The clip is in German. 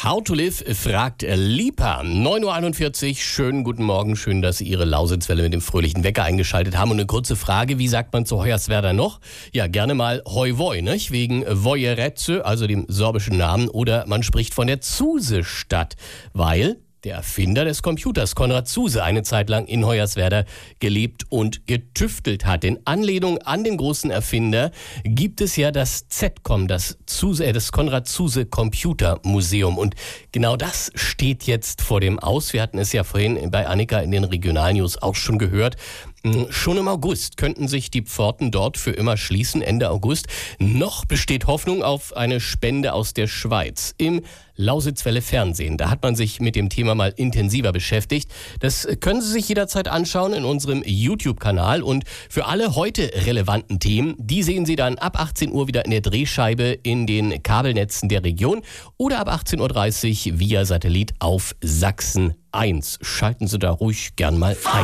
How to Live fragt Lipa. 9.41 Uhr, schönen guten Morgen, schön, dass Sie Ihre Lausitzwelle mit dem fröhlichen Wecker eingeschaltet haben. Und eine kurze Frage, wie sagt man zu Hoyerswerda noch? Ja, gerne mal Hoi Voi, nicht? Wegen Vojeretze, also dem sorbischen Namen, oder man spricht von der Zuse-Stadt, weil der Erfinder des Computers, Konrad Zuse, eine Zeit lang in Hoyerswerda gelebt und getüftelt hat. In Anlehnung an den großen Erfinder gibt es ja das ZCOM, das Konrad Zuse Computer Museum. Und genau das steht jetzt vor dem Aus. Wir hatten es ja vorhin bei Annika in den Regionalnews auch schon gehört. Schon im August könnten sich die Pforten dort für immer schließen, Ende August. Noch besteht Hoffnung auf eine Spende aus der Schweiz. Im Lausitzwelle Fernsehen, da hat man sich mit dem Thema mal intensiver beschäftigt. Das können Sie sich jederzeit anschauen in unserem YouTube-Kanal. Und für alle heute relevanten Themen, die sehen Sie dann ab 18 Uhr wieder in der Drehscheibe in den Kabelnetzen der Region oder ab 18.30 Uhr via Satellit auf Sachsen 1. Schalten Sie da ruhig gern mal ein.